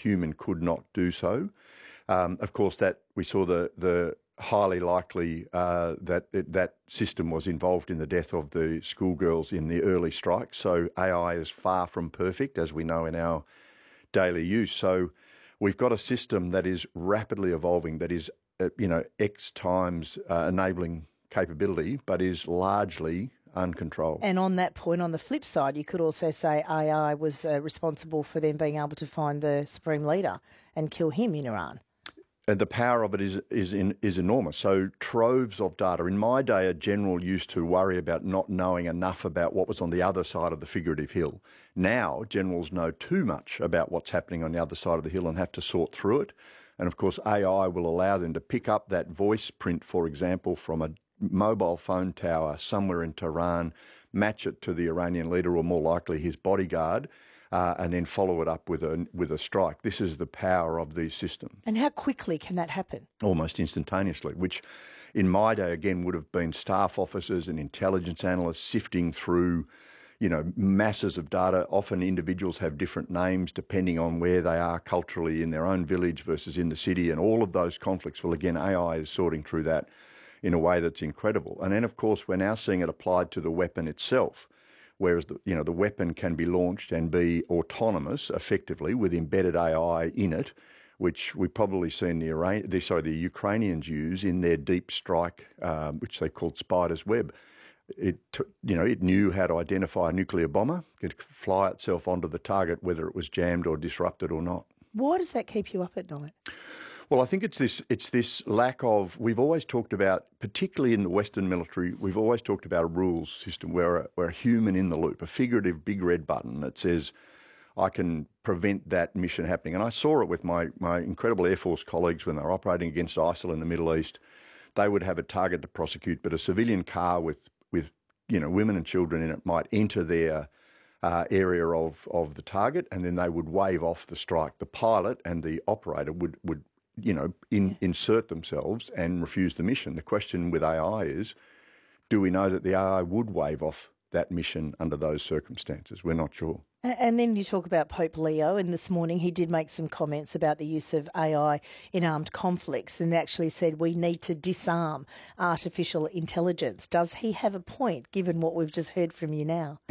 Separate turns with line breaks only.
human could not do so. Of course, that we saw the highly likely that system was involved in the death of the schoolgirls in the early strikes. So AI is far from perfect, as we know in our daily use. So we've got a system that is rapidly evolving, that is, X times enabling capability, but is largely uncontrolled.
And on that point, on the flip side, you could also say AI was responsible for them being able to find the supreme leader and kill him in Iran.
And the power of it is enormous. So troves of data. In my day, a general used to worry about not knowing enough about what was on the other side of the figurative hill. Now, generals know too much about what's happening on the other side of the hill and have to sort through it. And of course, AI will allow them to pick up that voice print, for example, from a mobile phone tower somewhere in Tehran, match it to the Iranian leader or more likely his bodyguard, and then follow it up with a strike. This is the power of these systems.
And how quickly can that happen?
Almost instantaneously, which in my day, again, would have been staff officers and intelligence analysts sifting through, masses of data. Often individuals have different names depending on where they are culturally in their own village versus in the city, and all of those conflicts. Well, again, AI is sorting through that in a way that's incredible. And then, of course, we're now seeing it applied to the weapon itself. Whereas the weapon can be launched and be autonomous effectively with embedded AI in it, which we probably seen the Ukrainians use in their deep strike, which they called Spider's Web. It knew how to identify a nuclear bomber. It could fly itself onto the target, whether it was jammed or disrupted or not.
Why does that keep you up at night?
Well, I think it's this lack of. We've always talked about, particularly in the Western military, we've always talked about a rules system where a human in the loop, a figurative big red button that says, I can prevent that mission happening. And I saw it with my incredible Air Force colleagues when they were operating against ISIL in the Middle East. They would have a target to prosecute, but a civilian car with women and children in it might enter their area of the target, and then they would wave off the strike. The pilot and the operator would insert themselves and refuse the mission. The question with AI is, do we know that the AI would wave off that mission under those circumstances? We're not sure.
And then you talk about Pope Leo, and this morning he did make some comments about the use of AI in armed conflicts and actually said we need to disarm artificial intelligence. Does he have a point, given what we've just heard from you now?